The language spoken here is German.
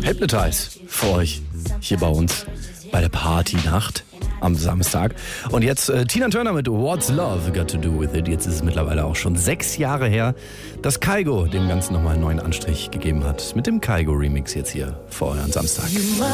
Hypnotize für euch hier bei uns bei der Partynacht am Samstag. Und jetzt Tina Turner mit What's Love Got to Do With It. Jetzt ist es mittlerweile auch schon 6 Jahre her, dass Kygo dem Ganzen nochmal einen neuen Anstrich gegeben hat. Mit dem Kygo Remix jetzt hier vor euren Samstag.